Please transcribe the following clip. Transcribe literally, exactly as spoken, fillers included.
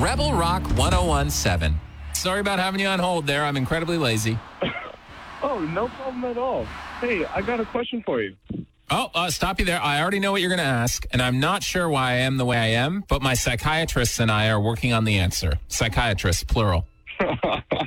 Rebel Rock ten seventeen. Sorry about having you on hold there. I'm incredibly lazy. Oh, no problem at all. Hey, I got a question for you. Oh, uh, stop you there. I already know what you're going to ask, and I'm not sure why I am the way I am, but my psychiatrists and I are working on the answer. Psychiatrists, plural.